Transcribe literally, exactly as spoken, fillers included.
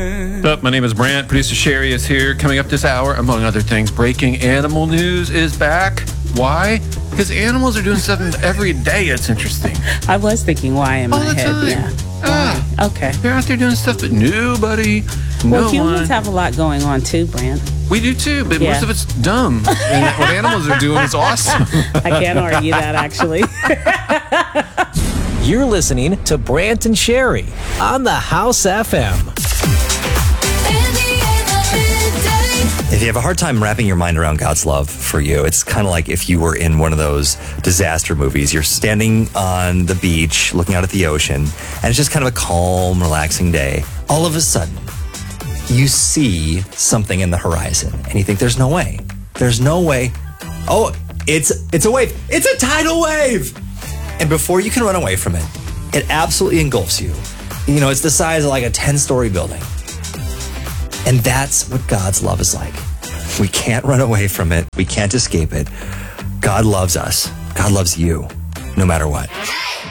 What's up? My name is Brant. Producer Sherry is here. Coming up this hour, among other things, breaking animal news is back. Why? Because animals are doing something every day. It's interesting. I was thinking why in All my the head. time. Yeah. Ah, Why? Okay. they're out there doing stuff, but nobody, Well, no humans one. have a lot going on too, Brant. We do too, but Yeah. most of it's dumb. And what animals are doing is awesome. I can't argue that, actually. You're listening to Brant and Sherry on the House F M. If you have a hard time wrapping your mind around God's love for you, it's kind of like if you were in one of those disaster movies. You're standing on the beach, looking out at the ocean, and it's just kind of a calm, relaxing day. All of a sudden, you see something in the horizon, and you think, there's no way. There's no way. Oh, it's it's a wave. It's a tidal wave! And before you can run away from it, it absolutely engulfs you. You know, it's the size of like a ten-story building. And that's what God's love is like. We can't run away from it. We can't escape it. God loves us. God loves you, no matter what.